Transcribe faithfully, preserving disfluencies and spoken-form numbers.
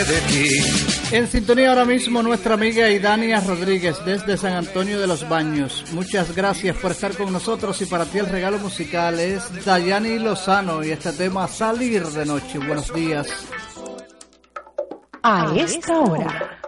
de ti. En sintonía ahora mismo nuestra amiga Idania Rodríguez desde San Antonio de los Baños. Muchas gracias por estar con nosotros y para ti el regalo musical es Dayani Lozano y este tema Salir de Noche. Buenos días. A esta hora